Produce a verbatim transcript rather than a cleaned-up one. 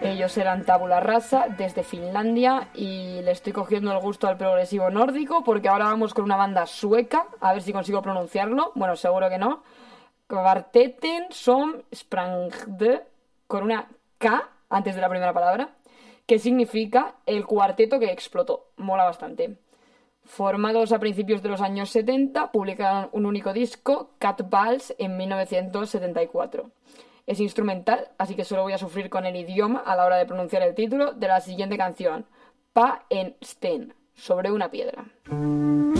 Ellos eran Tabula Rasa desde Finlandia y le estoy cogiendo el gusto al progresivo nórdico porque ahora vamos con una banda sueca, a ver si consigo pronunciarlo, bueno, seguro que no. Kvartetten som sprangde, con una K antes de la primera palabra, que significa el cuarteto que explotó. Mola bastante. Formados a principios de los años setenta, publicaron un único disco, Cat Balls, en mil novecientos setenta y cuatro. Es instrumental, así que solo voy a sufrir con el idioma a la hora de pronunciar el título de la siguiente canción, Pa en Sten, sobre una piedra.